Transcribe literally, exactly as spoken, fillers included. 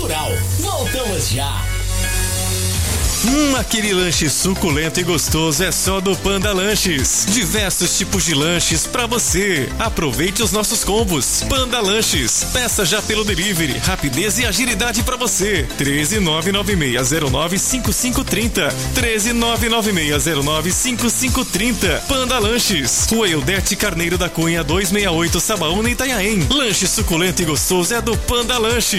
Cultural. Voltamos já. Hum, aquele lanche suculento e gostoso é só do Panda Lanches. Diversos tipos de lanches pra você. Aproveite os nossos combos. Panda Lanches. Peça já pelo delivery. Rapidez e agilidade pra você. treze nove nove seis zero nove cinco cinco três zero. treze nove nove seis zero nove cinco cinco três zero. Panda Lanches. Rua Eudete Carneiro da Cunha duzentos e sessenta e oito, Sabaúna, Itanhaém. Lanche suculento e gostoso é do Panda Lanches.